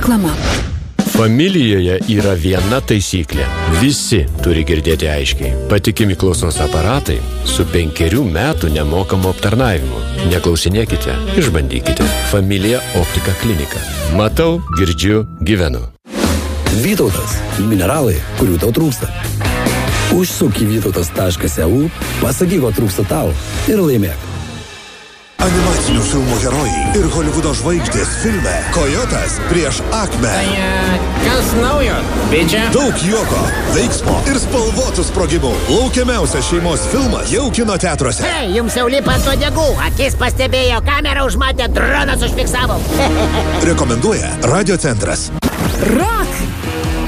Reklama. Familijoje yra viena taisyklė. Visi turi girdėti aiškiai. Patikimi klausos aparatai su 5 metų nemokamu aptarnavimu. Neklausinėkite, išbandykite. Familija Optika klinika. Matau, girdžiu, gyvenu. Vytautas. Mineralai, kurių tau trūksta. Užsuk į vytautas.eu, pasakyk, ko trūksta tau ir laimėk. Animacinių filmų herojai ir Holivudo žvaigždės filme Kojotas prieš Akme. Kas naujo, bičia? Daug juoko, veiksmo ir spalvotų sprogimų. Laukiamiausias šeimos filmas jau kino teatruose. Hei, jums jau lipa ant uodegų. Akis pastebėjo, kamerą užmatė, dronas užfiksavo. Rekomenduoja Radio Centras. Rock